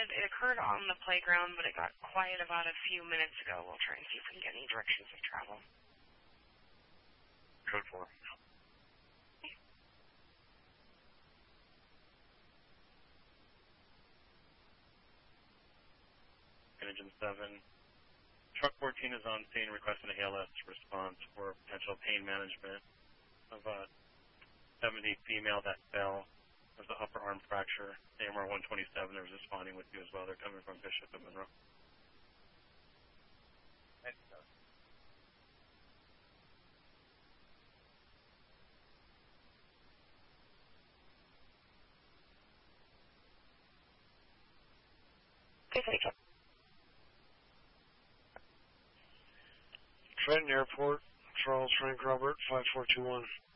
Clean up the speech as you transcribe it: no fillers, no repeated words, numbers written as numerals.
said it occurred on the playground, but it got quiet about a few minutes ago. We'll try and see if we can get any directions of travel. Code 4. Engine 7. Truck 14 is on scene requesting a ALS response for potential pain management of a 70 female that fell. There's an upper arm fracture. AMR 127 is responding with you as well. They're coming from Bishop and Monroe. Trenton Airport, Charles Frank Robert, 5421.